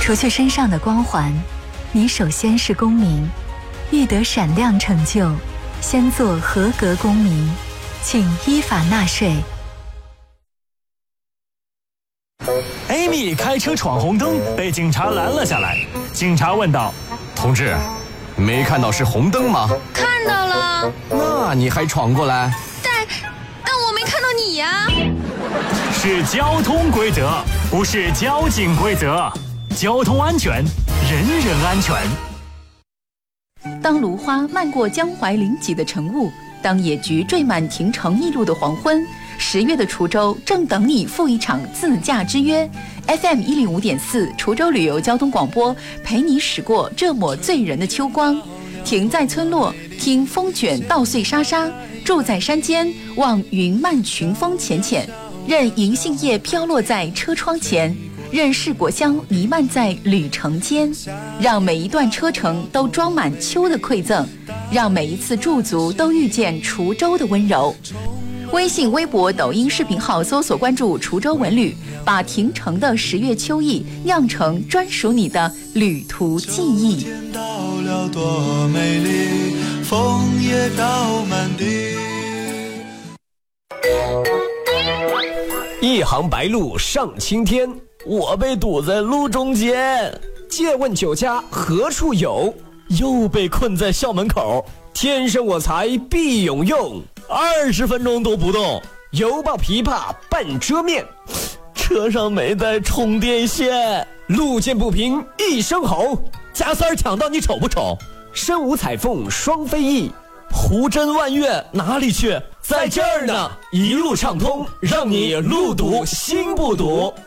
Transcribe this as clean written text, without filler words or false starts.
除去身上的光环，你首先是公民。欲得闪亮成就，先做合格公民，请依法纳税。 Amy 开车闯红灯，被警察拦了下来。警察问道：“ 同志，没看到是红灯吗？” 看到了。 那你还闯过来？ 但我没看到你呀。 是交通规则，不是交警规则。交通安全，人人安全。 当芦花漫过江淮临济的晨雾，当野菊缀满亭城驿路的黄昏，10月的滁州正等你赴一场自驾之约。FM 105.4滁州旅游交通广播，陪你驶过这抹醉人的秋光。停在村落，听风卷稻穗沙沙；住在山间，望云漫群峰浅浅。任银杏叶飘落在车窗前，任世果香弥漫在旅程间，让每一段车程都装满秋的馈赠，让每一次驻足都遇见滁州的温柔。微信、微博、抖音视频号搜索关注滁州文旅，把亭城的10月秋意酿成专属你的旅途记忆。 到了多美丽，枫叶飘满地。 一行白鹭上青天，我被堵在路中间。借问酒家何处有？又被困在校门口。天生我材必有用，20分钟都不动，犹抱琵琶半遮面。车上没带充电线，路见不平一声吼，加塞抢到你丑不丑？身无彩凤双飞翼，胡真万月哪里去？在这儿呢，一路畅通，让你路堵心不堵。